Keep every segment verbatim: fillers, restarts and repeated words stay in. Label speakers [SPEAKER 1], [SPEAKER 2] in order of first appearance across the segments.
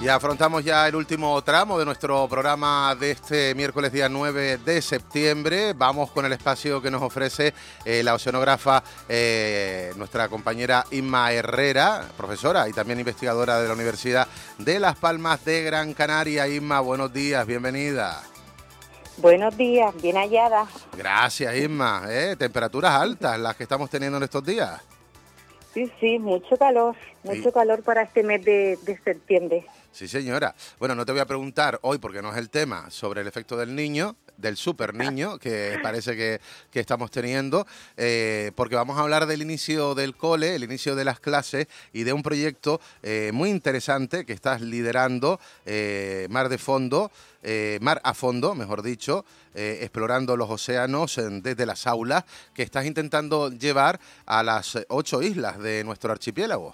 [SPEAKER 1] Y afrontamos ya el último tramo de nuestro programa de este miércoles día nueve de septiembre. Vamos con el espacio que nos ofrece eh, la oceanógrafa, eh, nuestra compañera Inma Herrera, profesora y también investigadora de la Universidad de Las Palmas de Gran Canaria. Inma, buenos días, bienvenida.
[SPEAKER 2] Buenos días, bien hallada.
[SPEAKER 1] Gracias, Inma. ¿Eh? Temperaturas altas las que estamos teniendo en estos días.
[SPEAKER 2] Sí, sí, mucho calor, mucho sí. calor para este mes de, de septiembre.
[SPEAKER 1] Sí, señora. Bueno, no te voy a preguntar hoy, porque no es el tema, sobre el efecto del niño, del super niño, que parece que, que estamos teniendo, eh, porque vamos a hablar del inicio del cole, el inicio de las clases y de un proyecto eh, muy interesante que estás liderando, eh, Mar de Fondo, eh, Mar a Fondo, mejor dicho, eh, explorando los océanos en, desde las aulas, que estás intentando llevar a las ocho islas de nuestro archipiélago.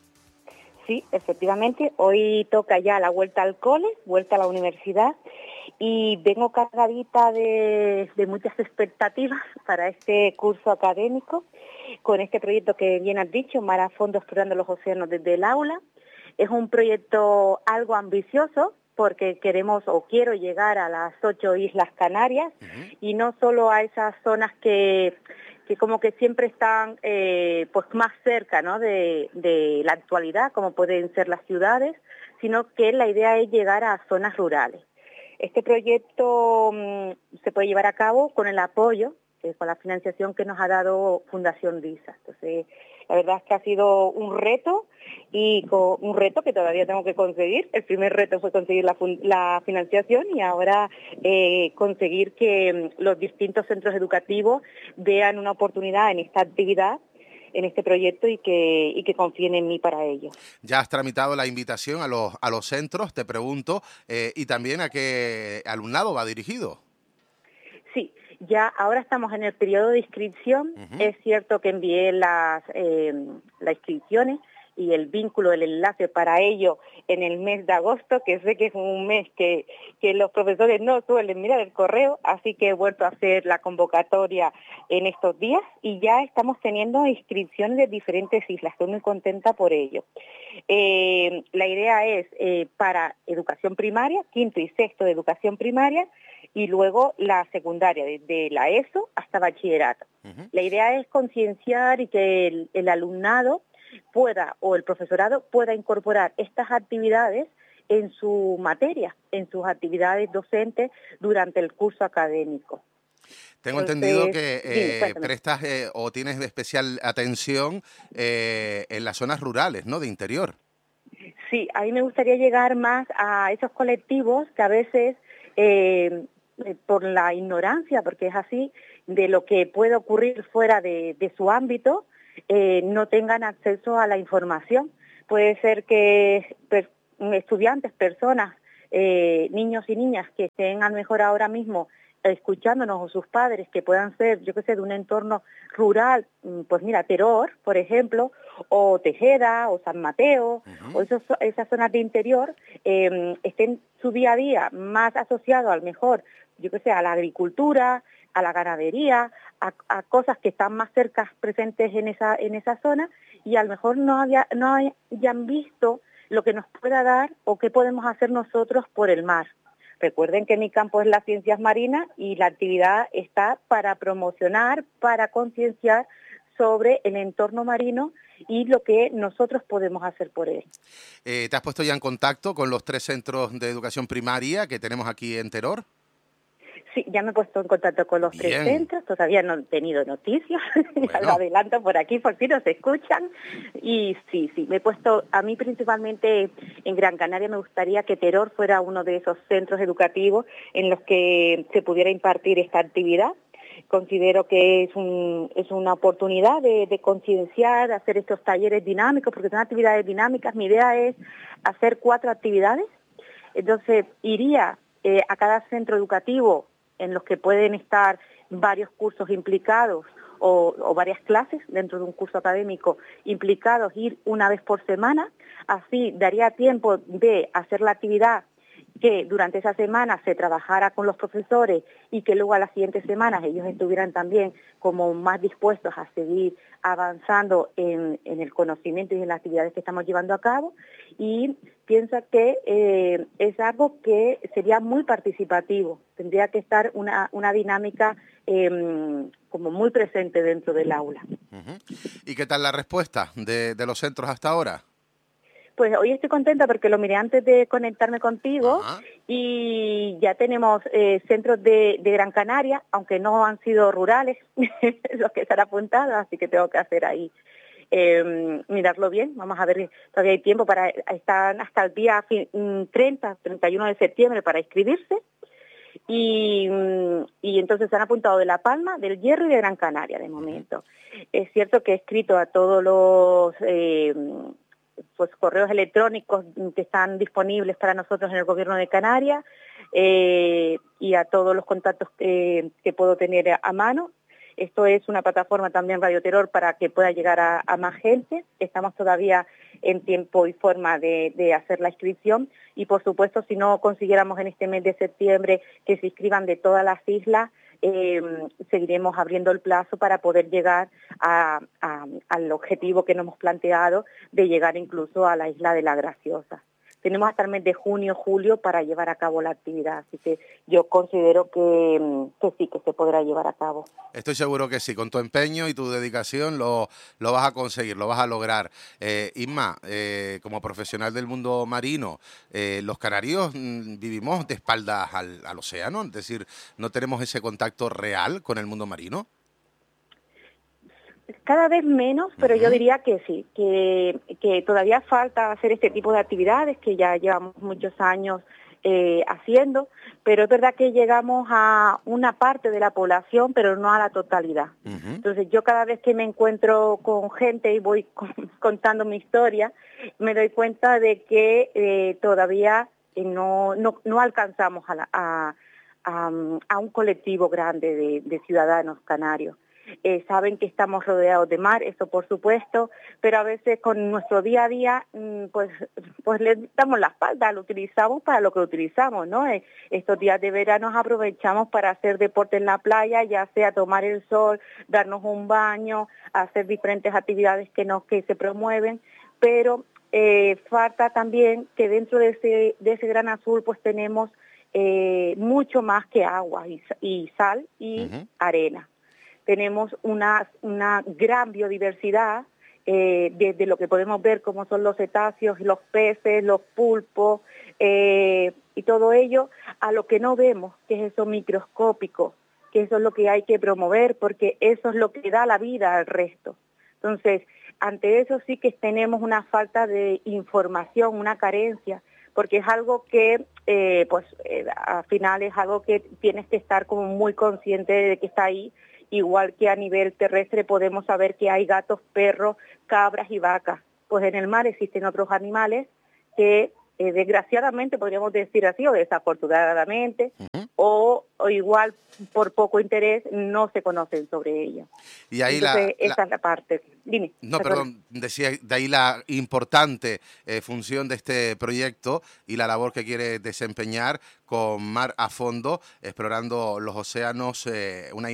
[SPEAKER 2] Sí, efectivamente, hoy toca ya la vuelta al cole, vuelta a la universidad, y vengo cargadita de, de muchas expectativas para este curso académico, con este proyecto que bien has dicho, Mar a Fondo explorando los océanos desde el aula. Es un proyecto algo ambicioso, porque queremos o quiero llegar a las ocho Islas Canarias, uh-huh. y no solo a esas zonas que... que como que siempre están eh, pues más cerca, ¿no?, de, de la actualidad, como pueden ser las ciudades, sino que la idea es llegar a zonas rurales. Este proyecto mmm, se puede llevar a cabo con el apoyo, eh, con la financiación que nos ha dado Fundación DISA. Entonces, la verdad es que ha sido un reto, y con un reto que todavía tengo que conseguir. El primer reto fue conseguir la, la financiación y ahora eh, conseguir que los distintos centros educativos vean una oportunidad en esta actividad, en este proyecto, y que, y que confíen en mí para ello.
[SPEAKER 1] Ya has tramitado la invitación a los, a los centros, te pregunto, eh, y también a qué alumnado va dirigido.
[SPEAKER 2] Sí, ya ahora estamos en el periodo de inscripción. Uh-huh. Es cierto que envié las, eh, las inscripciones y el vínculo, el enlace para ello en el mes de agosto, que sé que es un mes que, que los profesores no suelen mirar el correo, así que he vuelto a hacer la convocatoria en estos días y ya estamos teniendo inscripciones de diferentes islas. Estoy muy contenta por ello. Eh, la idea es eh, para educación primaria, quinto y sexto de educación primaria, y luego la secundaria, desde la ESO hasta bachillerato. Uh-huh. La idea es concienciar y que el, el alumnado pueda, o el profesorado pueda incorporar estas actividades en su materia, en sus actividades docentes durante el curso académico.
[SPEAKER 1] Tengo Entonces, entendido que eh, sí, prestas eh, o tienes especial atención eh, en las zonas rurales, ¿no?, de interior.
[SPEAKER 2] Sí, a mí me gustaría llegar más a esos colectivos que a veces, eh, por la ignorancia, porque es así, de lo que puede ocurrir fuera de, de su ámbito, eh, no tengan acceso a la información. Puede ser que per, estudiantes, personas, eh, niños y niñas que estén a lo mejor ahora mismo escuchándonos, o sus padres que puedan ser, yo qué sé, de un entorno rural, pues mira, Teror, por ejemplo, o Tejeda, o San Mateo, uh-huh. o esos, esas zonas de interior, eh, estén su día a día más asociado a lo mejor, yo qué sé, a la agricultura, a la ganadería, a, a cosas que están más cerca presentes en esa, en esa zona, y a lo mejor no, había, no hayan visto lo que nos pueda dar o qué podemos hacer nosotros por el mar. Recuerden que mi campo es las ciencias marinas y la actividad está para promocionar, para concienciar sobre el entorno marino y lo que nosotros podemos hacer por él.
[SPEAKER 1] Eh, ¿Te has puesto ya en contacto con los tres centros de educación primaria que tenemos aquí en Teror?
[SPEAKER 2] Sí, ya me he puesto en contacto con los Bien. tres centros, todavía no he tenido noticias, bueno. Lo adelanto por aquí por si nos escuchan, y sí, sí, me he puesto, a mí principalmente en Gran Canaria me gustaría que Teror fuera uno de esos centros educativos en los que se pudiera impartir esta actividad. Considero que es, un, es una oportunidad de, de concienciar, de hacer estos talleres dinámicos, porque son actividades dinámicas. Mi idea es hacer cuatro actividades, entonces iría eh, a cada centro educativo en los que pueden estar varios cursos implicados o, o varias clases dentro de un curso académico implicados, ir una vez por semana. Así daría tiempo de hacer la actividad que durante esa semana se trabajara con los profesores y que luego a las siguientes semanas ellos estuvieran también como más dispuestos a seguir avanzando en, en el conocimiento y en las actividades que estamos llevando a cabo, y piensa que eh, es algo que sería muy participativo, tendría que estar una, una dinámica eh, como muy presente dentro del aula.
[SPEAKER 1] Uh-huh. ¿Y qué tal la respuesta de, de los centros hasta ahora?
[SPEAKER 2] Pues hoy estoy contenta porque lo miré antes de conectarme contigo. Ajá. Y ya tenemos eh, centros de, de Gran Canaria, aunque no han sido rurales los que están apuntados, así que tengo que hacer ahí eh, mirarlo bien. Vamos a ver, todavía hay tiempo para estar hasta el día treinta, treinta y uno de septiembre para inscribirse. Y, y entonces se han apuntado de La Palma, del Hierro y de Gran Canaria de momento. Es cierto que he escrito a todos los... Eh, pues correos electrónicos que están disponibles para nosotros en el Gobierno de Canarias eh, y a todos los contactos que, que puedo tener a, a mano. Esto es una plataforma también Radio Terror para que pueda llegar a, a más gente. Estamos todavía en tiempo y forma de, de hacer la inscripción y, por supuesto, si no consiguiéramos en este mes de septiembre que se inscriban de todas las islas, Eh, seguiremos abriendo el plazo para poder llegar a, a, al objetivo que nos hemos planteado de llegar incluso a la isla de La Graciosa. Tenemos hasta el mes de junio, julio para llevar a cabo la actividad, así que yo considero que, que sí, que se podrá llevar a cabo.
[SPEAKER 1] Estoy seguro que sí, con tu empeño y tu dedicación lo, lo vas a conseguir, lo vas a lograr. Eh, Inma, eh, como profesional del mundo marino, eh, los canarios mmm, vivimos de espaldas al, al océano, es decir, no tenemos ese contacto real con el mundo marino.
[SPEAKER 2] Cada vez menos, pero uh-huh. yo diría que sí, que, que todavía falta hacer este tipo de actividades que ya llevamos muchos años eh, haciendo, pero es verdad que llegamos a una parte de la población, pero no a la totalidad. Uh-huh. Entonces yo cada vez que me encuentro con gente y voy con, contando mi historia, me doy cuenta de que eh, todavía eh, no, no, no alcanzamos a, la, a, a, a un colectivo grande de, de ciudadanos canarios. Eh, saben que estamos rodeados de mar, eso por supuesto, pero a veces con nuestro día a día, pues, pues le damos la espalda, lo utilizamos para lo que utilizamos, ¿no? Eh, estos días de verano aprovechamos para hacer deporte en la playa, ya sea tomar el sol, darnos un baño, hacer diferentes actividades que, nos, que se promueven, pero eh, falta también que dentro de ese, de ese gran azul pues tenemos eh, mucho más que agua y, y sal y uh-huh. arena. Tenemos una, una gran biodiversidad, eh, desde lo que podemos ver como son los cetáceos, los peces, los pulpos eh, y todo ello, a lo que no vemos, que es eso microscópico, que eso es lo que hay que promover, porque eso es lo que da la vida al resto. Entonces, ante eso sí que tenemos una falta de información, una carencia, porque es algo que, eh, pues, eh, al final es algo que tienes que estar como muy consciente de que está ahí. Igual que a nivel terrestre podemos saber que hay gatos, perros, cabras y vacas. Pues en el mar existen otros animales que eh, desgraciadamente podríamos decir así, o desafortunadamente, uh-huh. o, o igual por poco interés no se conocen sobre ellos.
[SPEAKER 1] Y ahí
[SPEAKER 2] Entonces,
[SPEAKER 1] la,
[SPEAKER 2] esa
[SPEAKER 1] la...
[SPEAKER 2] es la parte. Dime.
[SPEAKER 1] No,
[SPEAKER 2] perdón.
[SPEAKER 1] perdón, decía de ahí la importante eh, función de este proyecto y la labor que quiere desempeñar con Mar a Fondo, explorando los océanos, eh, una